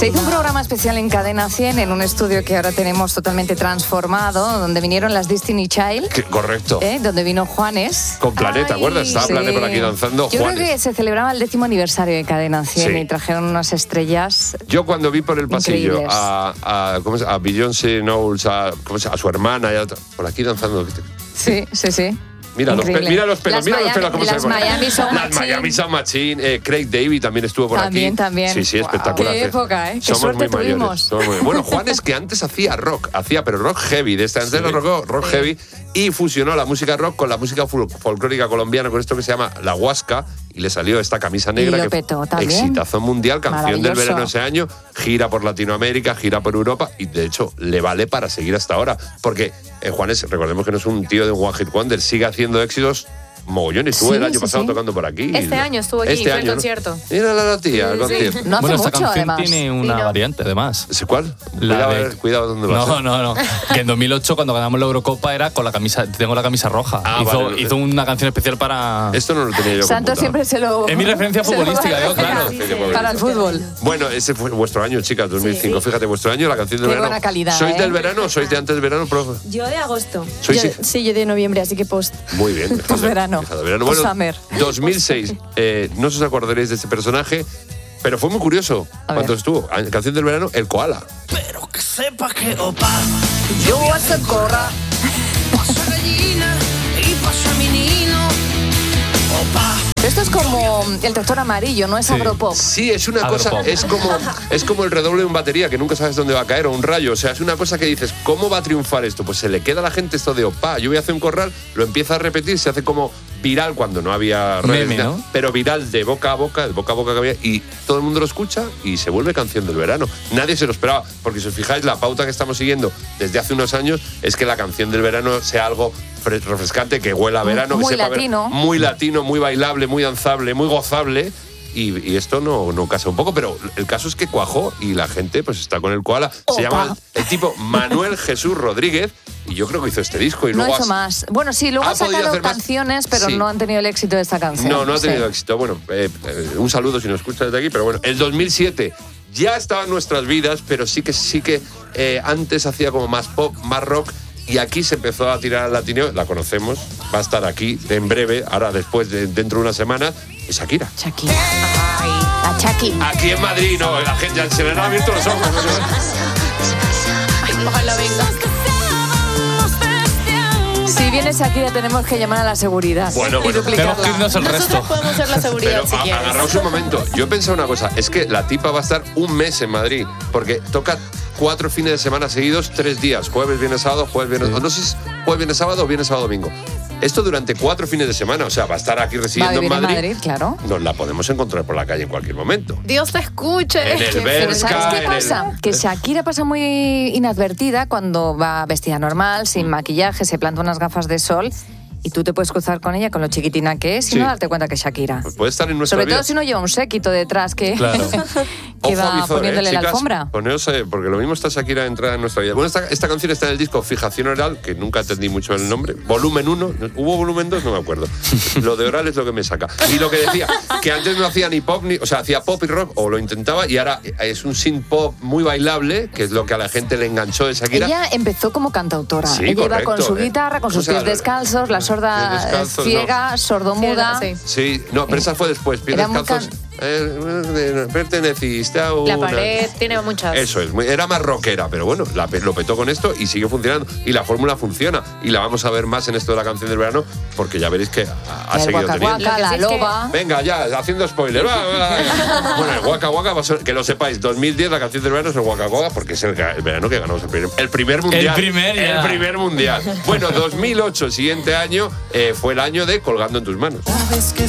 Se hizo un programa especial en Cadena 100 en un estudio que ahora tenemos totalmente transformado, donde vinieron las Destiny Child. Correcto. Donde vino Juanes. Con Planeta, ¿te acuerdas? Estaba sí. Planeta por aquí danzando. Yo Juanes. creo que se celebraba el 10º aniversario de Cadena 100 y trajeron unas estrellas. Yo cuando vi por el pasillo a Beyoncé Knowles, a su hermana, por aquí danzando. Sí. Mira los pelos, cómo se ven. Las Miami Sound Machine. Craig David también estuvo por aquí. También. Sí, espectacular. Qué época, ¿eh? Somos muy mayores. Bueno, Juanes, que antes hacía rock, pero rock heavy, antes rock heavy, y fusionó la música rock con la música folclórica colombiana, con esto que se llama la huasca, y le salió esta camisa negra. Y lo petó también. Exitazo mundial, canción del verano ese año, gira por Latinoamérica, gira por Europa, y de hecho le vale para seguir hasta ahora, porque Juanes, recordemos que no es un tío de un One Hit Wonder, sigue haciendo éxitos mogollón. Estuvo el año pasado tocando por aquí. Este año estuvo aquí, fue el concierto. Mira la tía, el concierto. No hace bueno, mucho, esta canción además. tiene una variante, además. ¿Cuál? Cuidado dónde vas. No. Que en 2008, cuando ganamos la Eurocopa, era con la camisa. Tengo la camisa roja. Hizo una canción especial para. Esto no lo tenía yo. Santos siempre se lo. Es mi referencia futbolística, claro. Para el fútbol. Bueno, ese fue vuestro año, chicas, 2005. Sí. Fíjate, vuestro año, la canción del verano. Qué buena calidad. ¿Sois del verano o sois de antes del verano, profe? Yo de agosto. Sí, yo de noviembre, así que post. Muy bien. Post-verano. Bueno, 2006, no os acordaréis de este personaje, pero fue muy curioso cuando estuvo. Canción del verano, el koala. Pero que sepa que opa, yo voy a hacer corra. paso gallina y paso menino. Opa. Esto es como el tractor amarillo, no es agropop. Sí, es una cosa, es como el redoble de un batería que nunca sabes dónde va a caer, o un rayo. O sea, es una cosa que dices, ¿cómo va a triunfar esto? Pues se le queda a la gente esto de opa, yo voy a hacer un corral, lo empieza a repetir, se hace como viral cuando no había redes, meme, ¿no? Pero viral de boca a boca, que había, y todo el mundo lo escucha y se vuelve canción del verano. Nadie se lo esperaba, porque si os fijáis, la pauta que estamos siguiendo desde hace unos años es que la canción del verano sea algo refrescante, que huela a verano, muy que sepa latino. Muy latino, muy bailable, muy danzable, muy gozable. Y esto no casa un poco, pero el caso es que cuajó y la gente pues está con el koala. Se llama el tipo Manuel Jesús Rodríguez, y yo creo que hizo este disco. Y no luego ha hecho más. Bueno, sí, luego ha sacado canciones, pero no han tenido el éxito de esta canción. No ha tenido éxito. Bueno, un saludo si nos escuchas desde aquí, pero bueno, el 2007 ya estaba en nuestras vidas, pero sí que antes hacía como más pop, más rock. Y aquí se empezó a tirar al latino, la conocemos, va a estar aquí en breve, ahora después, dentro de una semana, y Shakira. La Shaki. Aquí en Madrid, no, la gente se le han abierto los ojos. Ojalá venga. Si viene Shakira, tenemos que llamar a la seguridad. Bueno, y duplicarla. Tenemos que irnos el resto. Nosotros podemos ser la seguridad Pero si quieres. agarraos un momento. Yo he pensado una cosa, es que la tipa va a estar un mes en Madrid, porque toca 4 fines de semana seguidos, 3 días, jueves, viernes, sábado, no sé si es jueves, viernes, sábado o viernes, sábado, domingo. Esto durante 4 fines de semana, o sea, va a estar aquí residiendo en Madrid. Claro. Nos la podemos encontrar por la calle en cualquier momento. Dios te escuche. En el Bershka, ¿Sabes qué pasa? Que Shakira pasa muy inadvertida cuando va vestida normal, sin maquillaje, se planta unas gafas de sol. Y tú te puedes cruzar con ella, con lo chiquitina que es, y no darte cuenta que es Shakira. Pues puede estar en nuestra Sobre vida. todo si no lleva un séquito detrás que, que va poniéndole la alfombra. Poneos, porque lo mismo está Shakira entrada en nuestra vida. Bueno, esta canción está en el disco Fijación Oral, que nunca entendí mucho el nombre. Volumen 1, ¿hubo volumen 2? No me acuerdo. Lo de oral es lo que me saca. Y lo que decía, que antes no hacía ni pop, o sea, hacía pop y rock, o lo intentaba, y ahora es un synth pop muy bailable, que es lo que a la gente le enganchó de Shakira. Ella empezó como cantautora. Sí, ella correcto, iba con su guitarra, con sus pies descalzos, la sorda ciega, sordomuda. Sí, no, pero esa fue después. Pies descalzos. Perteneciste a una... La pared tiene muchas. Eso es, era más rockera, pero bueno, lo petó con esto y sigue funcionando. Y la fórmula funciona. Y la vamos a ver más en esto de la canción del verano, porque ya veréis que ha seguido teniendo. La loba. Venga, ya, haciendo spoiler. Bueno, el Waka Waka, que lo sepáis, 2010 la canción del verano es el Waka Waka, porque es el verano que ganamos el primer mundial. El primer mundial. Bueno, 2008, siguiente año, fue el año de Colgando en tus manos. Sabes que